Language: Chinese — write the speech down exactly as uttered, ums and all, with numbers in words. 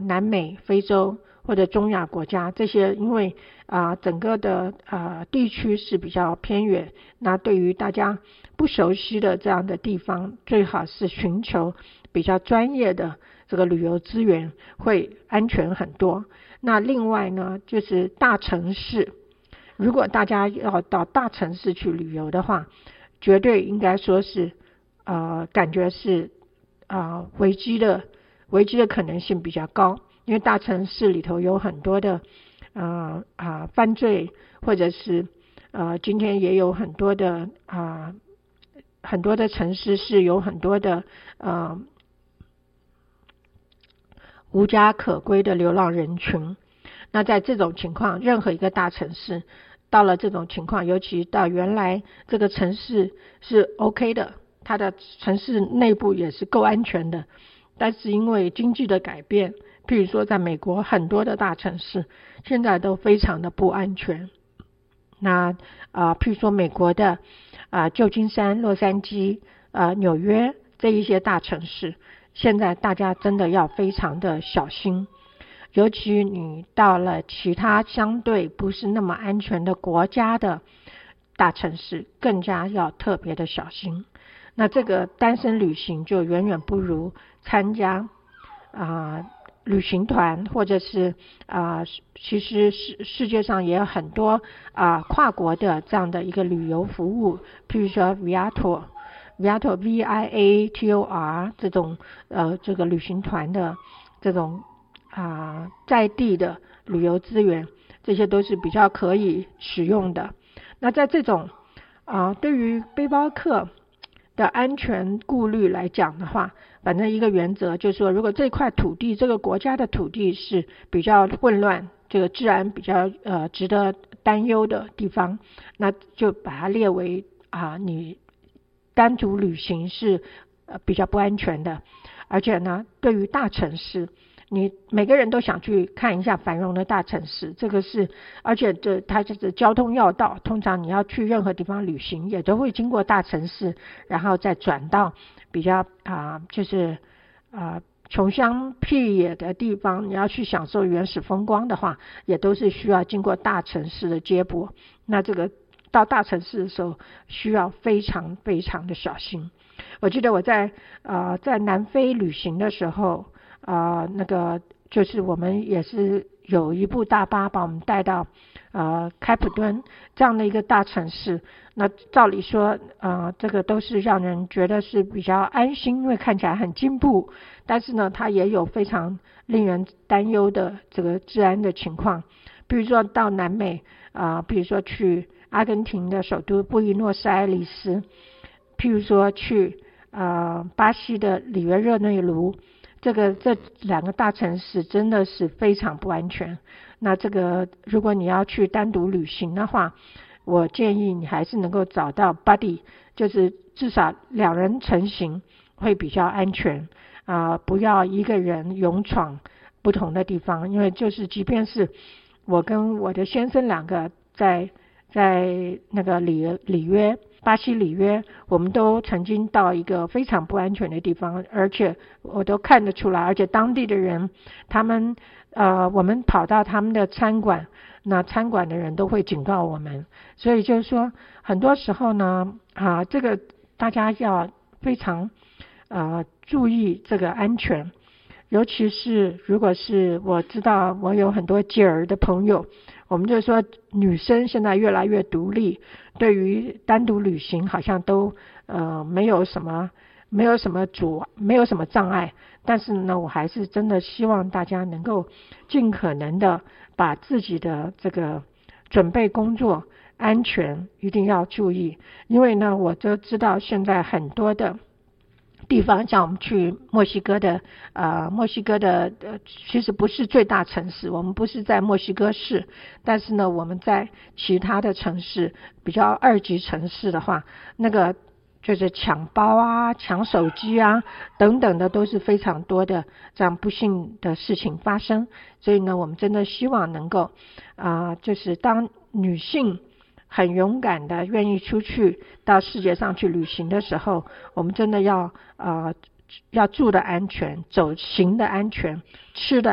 南美、非洲或者中亚国家这些，因为啊、呃、整个的呃地区是比较偏远，那对于大家不熟悉的这样的地方，最好是寻求比较专业的这个旅游资源，会安全很多。那另外呢，就是大城市，如果大家要到大城市去旅游的话，绝对应该说是呃感觉是啊、呃、危机的危机的可能性比较高，因为大城市里头有很多的呃啊、呃、犯罪，或者是呃今天也有很多的啊、呃、很多的城市是有很多的呃无家可归的流浪人群。那在这种情况，任何一个大城市到了这种情况，尤其到原来这个城市是 OK 的，它的城市内部也是够安全的，但是因为经济的改变，譬如说在美国很多的大城市现在都非常的不安全。那啊、呃，譬如说美国的啊、呃、旧金山、洛杉矶、呃纽约这一些大城市，现在大家真的要非常的小心。尤其你到了其他相对不是那么安全的国家的大城市，更加要特别的小心。那这个单身旅行就远远不如参加啊、呃、旅行团，或者是啊、呃、其实世世界上也有很多啊、呃、跨国的这样的一个旅游服务，譬如说 Viator Viator V I A T O R 这种呃这个旅行团的这种啊、呃，在地的旅游资源，这些都是比较可以使用的。那在这种啊、呃，对于背包客的安全顾虑来讲的话，反正一个原则就是说，如果这块土地，这个国家的土地是比较混乱，这个治安比较呃值得担忧的地方，那就把它列为啊、呃，你单独旅行是呃比较不安全的。而且呢，对于大城市，你每个人都想去看一下繁荣的大城市，这个是，而且这它就是交通要道，通常你要去任何地方旅行，也都会经过大城市，然后再转到比较啊、呃，就是啊、呃、穷乡僻野的地方，你要去享受原始风光的话，也都是需要经过大城市的接驳。那这个到大城市的时候，需要非常非常的小心。我记得我在呃在南非旅行的时候，呃那个就是我们也是有一部大巴把我们带到呃开普敦这样的一个大城市。那照理说呃这个都是让人觉得是比较安心，因为看起来很进步，但是呢它也有非常令人担忧的这个治安的情况。比如说到南美啊、呃，比如说去阿根廷的首都布宜诺斯艾利斯，譬如说去呃巴西的里约热内卢，这个这两个大城市真的是非常不安全。那这个如果你要去单独旅行的话，我建议你还是能够找到 buddy， 就是至少两人成行会比较安全啊、呃，不要一个人勇闯不同的地方。因为就是即便是我跟我的先生两个在在那个里里约巴西里约，我们都曾经到一个非常不安全的地方，而且我都看得出来，而且当地的人他们呃我们跑到他们的餐馆，那餐馆的人都会警告我们。所以就是说很多时候呢啊这个大家要非常呃注意这个安全。尤其是如果是我知道我有很多姐儿的朋友，我们就说女生现在越来越独立，对于单独旅行好像都呃没有什么没有什么阻没有什么障碍。但是呢，我还是真的希望大家能够尽可能的把自己的这个准备工作安全一定要注意。因为呢，我就知道现在很多的地方，像我们去墨西哥的呃墨西哥的呃其实不是最大城市，我们不是在墨西哥市，但是呢我们在其他的城市比较二级城市的话，那个就是抢包啊抢手机啊等等的都是非常多的这样不幸的事情发生。所以呢我们真的希望能够啊、呃、就是当女性很勇敢的愿意出去到世界上去旅行的时候，我们真的要呃要住的安全，走行的安全，吃的